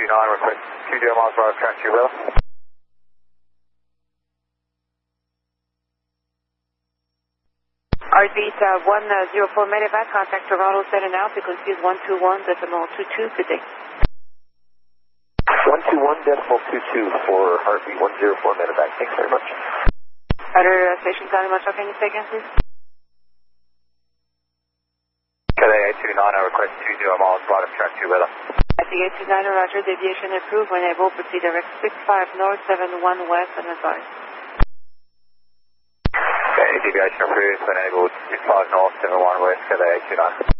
request 20 miles per hour, track 2 weather. Heartbeat 104 medevac, contact Toronto Center now, frequency is 121.22, good day. 121.22 for heartbeat 104 medevac, thanks very much. Other station County Marshall, can you say again, please? Cadet 829, request 20 miles, bottom track 2 weather. At the 829, roger, deviation approved, when able, proceed direct 65 north, 71 west, and advise. Okay, deviation approved, when able, 65 north, 71 west, Cadet 829.